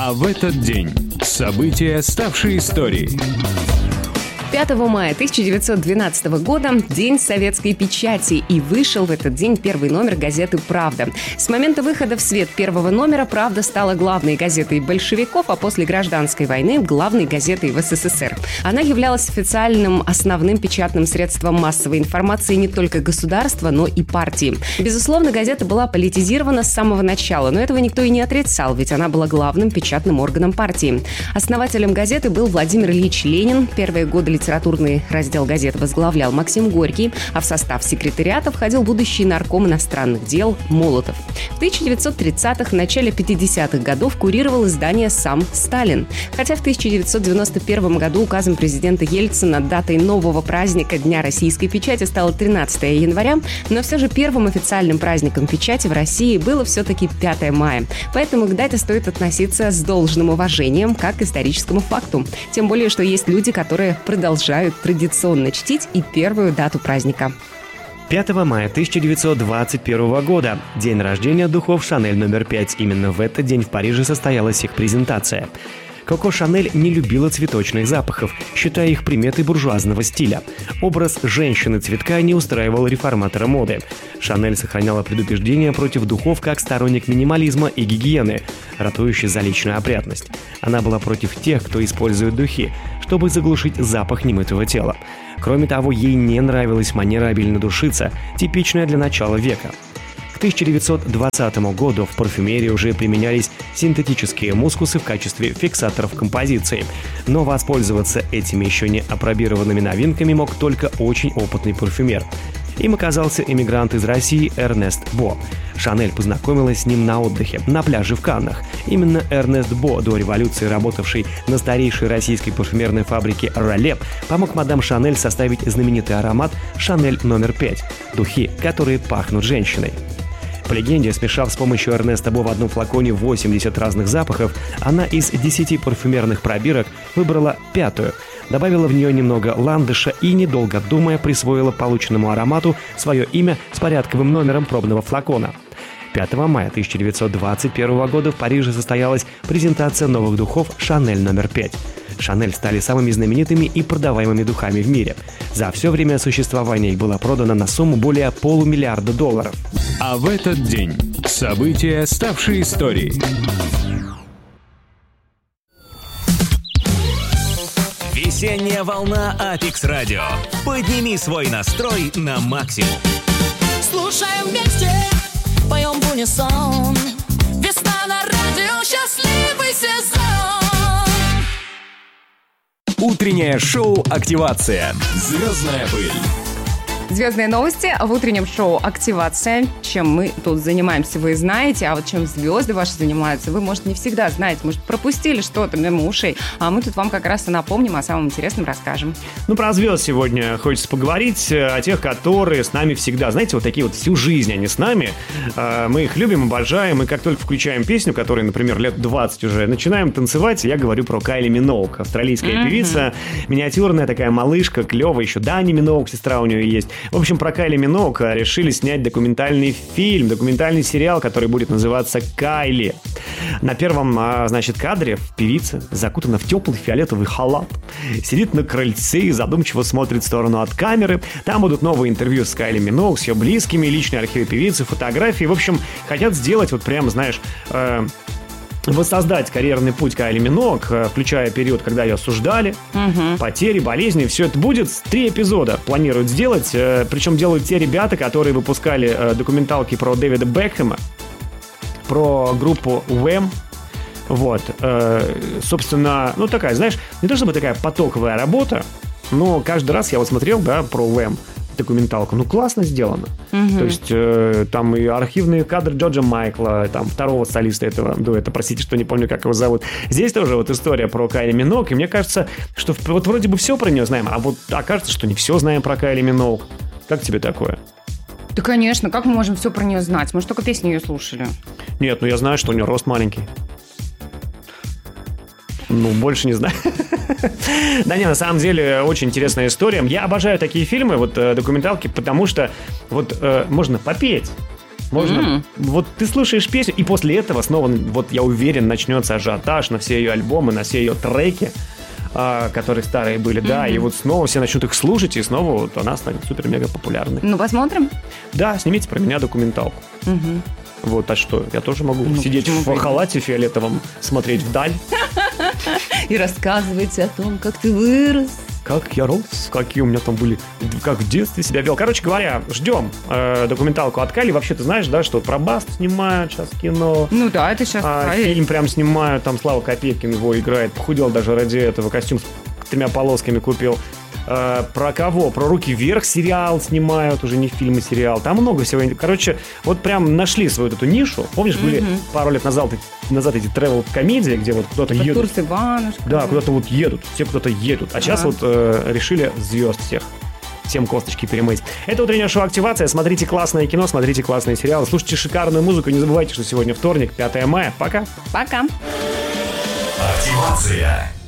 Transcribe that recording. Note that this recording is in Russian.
А в этот день события, ставшие историей. 5 мая 1912 года – День советской печати, и вышел в этот день первый номер газеты «Правда». С момента выхода в свет первого номера «Правда» стала главной газетой большевиков, а после гражданской войны – главной газетой в СССР. Она являлась официальным основным печатным средством массовой информации не только государства, но и партии. Безусловно, газета была политизирована с самого начала, но этого никто и не отрицал, ведь она была главным печатным органом партии. Основателем газеты был Владимир Ильич Ленин. Первые годы литературный раздел газеты возглавлял Максим Горький, а в состав секретариата входил будущий нарком иностранных дел Молотов. В 1930-х, начале 50-х годов курировал издание сам Сталин. Хотя в 1991 году указом президента Ельцина датой нового праздника Дня российской печати стало 13 января, но все же первым официальным праздником печати в России было все-таки 5 мая. Поэтому к дате стоит относиться с должным уважением, как к историческому факту. Тем более, что есть люди, которые продолжают традиционно чтить и первую дату праздника. 5 мая 1921 года – день рождения духов Шанель номер 5. Именно в этот день в Париже состоялась их презентация. Коко Шанель не любила цветочных запахов, считая их приметой буржуазного стиля. Образ женщины-цветка не устраивал реформатора моды. Шанель сохраняла предубеждение против духов как сторонник минимализма и гигиены, ратующий за личную опрятность. Она была против тех, кто использует духи, чтобы заглушить запах немытого тела. Кроме того, ей не нравилась манера обильно душиться, типичная для начала века. К 1920 году в парфюмерии уже применялись синтетические мускусы в качестве фиксаторов композиции. Но воспользоваться этими еще не апробированными новинками мог только очень опытный парфюмер. Им оказался эмигрант из России Эрнест Бо. Шанель познакомилась с ним на отдыхе, на пляже в Каннах. Именно Эрнест Бо, до революции работавший на старейшей российской парфюмерной фабрике «Ролеп», помог мадам Шанель составить знаменитый аромат «Шанель номер 5» – духи, которые пахнут женщиной. По легенде, смешав с помощью Эрнеста Бо в одном флаконе 80 разных запахов, она из 10 парфюмерных пробирок выбрала 5-ю, добавила в нее немного ландыша и, недолго думая, присвоила полученному аромату свое имя с порядковым номером пробного флакона. 5 мая 1921 года в Париже состоялась презентация новых духов «Шанель номер 5». Шанель стали самыми знаменитыми и продаваемыми духами в мире. За все время существования их было продано на сумму более $500 миллиона. А в этот день события, ставшие историей. Весенняя волна Апекс Радио. Подними свой настрой на максимум. Слушаем вместе, поем в унисон. Весна на радио, счастливый сезон. Утреннее шоу «Активация». Звездная пыль. Звездные новости в утреннем шоу «Активация». Чем мы тут занимаемся, вы знаете, а вот чем звезды ваши занимаются, вы, может, не всегда знаете, может, пропустили что-то мимо ушей, а мы тут вам как раз и напомним, о самом интересном расскажем. Ну, про звезд сегодня хочется поговорить, о тех, которые с нами всегда. Знаете, вот такие вот всю жизнь они с нами. Мы их любим, обожаем, и как только включаем песню, которой, например, лет 20 уже, начинаем танцевать, я говорю про Кайли Миноуг, австралийская певица, миниатюрная такая малышка, клевая, еще Дани Миноуг, сестра у нее есть. В общем, про Кайли Миноуг решили снять документальный фильм, документальный сериал, который будет называться «Кайли». На первом, значит, кадре певица закутана в теплый фиолетовый халат, сидит на крыльце и задумчиво смотрит в сторону от камеры. Там будут новые интервью с Кайли Миноуг, с ее близкими, личные архивы певицы, фотографии. В общем, хотят сделать вот прям, знаешь... воссоздать карьерный путь Кайли Миноуг, включая период, когда ее осуждали, потери, болезни. Все это будет. 3 эпизода планируют сделать. Причем делают те ребята, которые выпускали документалки про Дэвида Бекхэма, про группу Wham. Вот. Собственно, ну такая, знаешь, не то чтобы такая потоковая работа, но каждый раз я вот смотрел, да, про Wham документалку, ну классно сделано. То есть там и архивные кадры Джорджа Майкла, там второго солиста этого дуэта, простите, что не помню, как его зовут. Здесь тоже вот история про Кайли Миноуг, и мне кажется, что вот вроде бы все про нее знаем, а вот окажется, что не все знаем про Кайли Миноуг. Как тебе такое? Да, конечно, как мы можем все про нее знать? Мы же только песни ее слушали. Нет, ну я знаю, что у нее рост маленький. Ну, больше не знаю. Да не, на самом деле, очень интересная история. Я обожаю такие фильмы, вот документалки, потому что вот можно попеть. Можно. Вот ты слушаешь песню, и после этого снова, вот я уверен, начнется ажиотаж на все ее альбомы, на все ее треки, которые старые были, да, и вот снова все начнут их слушать, и снова вот она станет супер-мега популярной. Ну, посмотрим. Да, снимите про меня документалку. Вот, а что? Я тоже могу сидеть в халате фиолетовом, смотреть вдаль. И рассказывайте о том, как ты вырос. Как я рос, какие у меня там были, как в детстве себя вел. Короче говоря, ждем документалку от Кайли. Вообще, ты знаешь, да, что про Басту снимают сейчас кино. Ну да, это сейчас фильм прям снимают, там Слава Копейкин его играет. Похудел даже ради этого, костюм с 3 полосками купил. Про кого? Про «Руки вверх» сериал снимают, уже не фильм, а сериал. Там много всего. Короче, вот прям нашли свою эту нишу. Помнишь, были пару лет назад эти тревел-комедии, где вот кто-то едет. Курс Иванушка. Да, куда-то вот едут, все куда-то едут. А сейчас вот решили звезд всем косточки перемыть. Это утреннее шоу «Активация». Смотрите классное кино, смотрите классные сериалы, слушайте шикарную музыку. Не забывайте, что сегодня вторник, 5 мая. Пока. Пока. Активация.